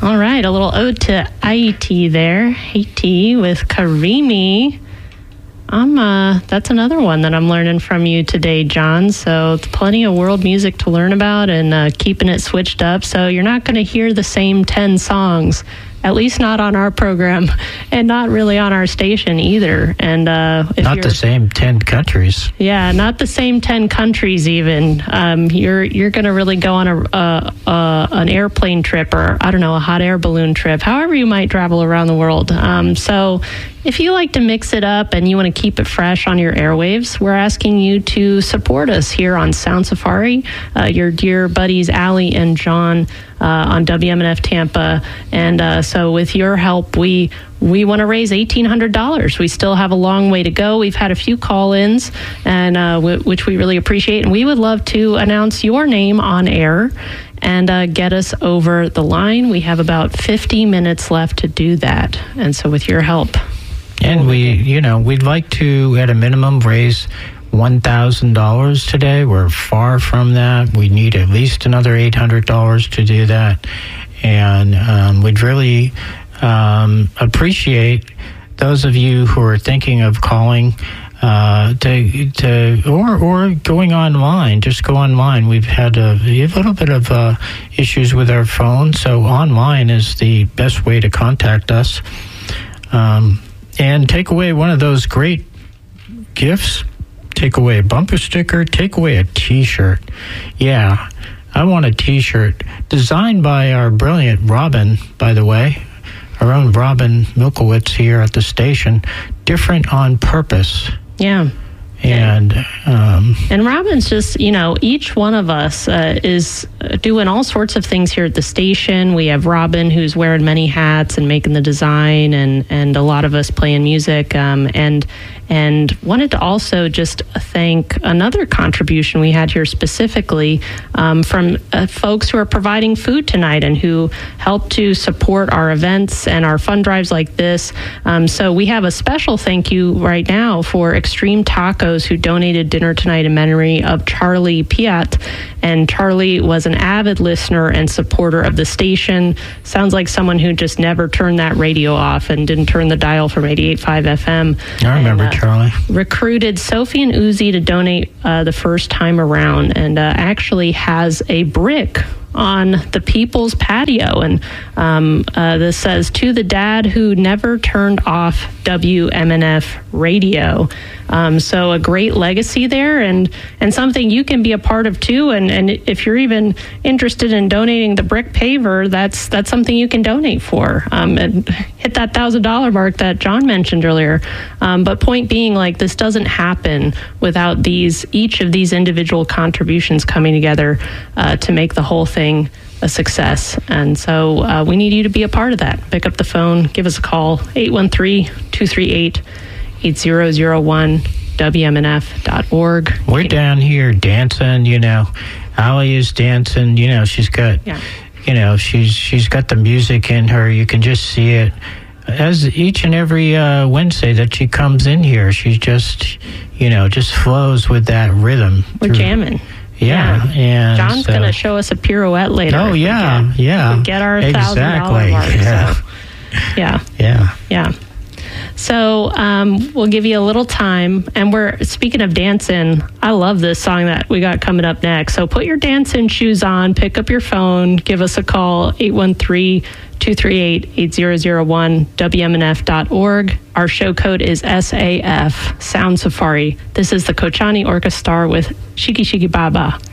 All right, a little ode to Haiti there. Haiti with Karimi. That's another one that I'm learning from you today, John. So plenty of world music to learn about and keeping it switched up. So you're not going to hear the same 10 songs, at least not on our program and not really on our station either. And not the same 10 countries. Yeah, not the same 10 countries even. You're going to really go on an airplane trip or, I don't know, a hot air balloon trip, however you might travel around the world. So if you like to mix it up and you want to keep it fresh on your airwaves, we're asking you to support us here on Sound Safari. Your dear buddies, Allie and John on WMNF Tampa. And so with your help, we want to raise $1,800. We still have a long way to go. We've had a few call-ins, and which we really appreciate. And we would love to announce your name on air and get us over the line. We have about 50 minutes left to do that. And so with your help. And we'd like to, at a minimum, raise $1,000 today. We're far from that. We need at least another $800 to do that. And we'd really appreciate those of you who are thinking of calling or going online. Just go online. We've had a little bit of issues with our phone, so online is the best way to contact us. And take away one of those great gifts. Take away a bumper sticker. Take away a T-shirt. Yeah, I want a T-shirt designed by our brilliant Robin, by the way, our own Robin Milkowitz here at the station. Different on purpose. Yeah. And Robin's just, each one of us is doing all sorts of things here at the station. We have Robin, who's wearing many hats and making the design, and a lot of us playing music. And wanted to also just thank another contribution we had here specifically from folks who are providing food tonight and who help to support our events and our fund drives like this. So we have a special thank you right now for Extreme Tacos, who donated dinner tonight in memory of Charlie Piat. And Charlie was an avid listener and supporter of the station. Sounds like someone who just never turned that radio off and didn't turn the dial from 88.5 FM. I remember Charlie. Recruited Sophie and Uzi to donate the first time around, and actually has a brick on the people's patio. And this says, "To the dad who never turned off WMNF radio." So a great legacy there, and something you can be a part of too. And if you're even interested in donating the brick paver, that's something you can donate for, and hit that $1,000 mark that John mentioned earlier. But point being, like, this doesn't happen without each of these individual contributions coming together to make the whole thing a success. And so we need you to be a part of that. Pick up the phone, give us a call, 813-238-8001, WMNF.org. We're down here dancing, Allie is dancing, she's got, she's got the music in her. You can just see it. As each and every Wednesday that she comes in here, she just flows with that rhythm. We're jamming. Yeah. And John's going to show us a pirouette later. Oh, yeah. We get our $1,000 mark. Yeah. So. Yeah. So we'll give you a little time. And we're speaking of dancing, I love this song that we got coming up next. So put your dancing shoes on, pick up your phone, give us a call, 813-238-8001, WMNF.org. Our show code is SAF, Sound Safari. This is the Kochani Orchestra with Shiki Shiki Baba.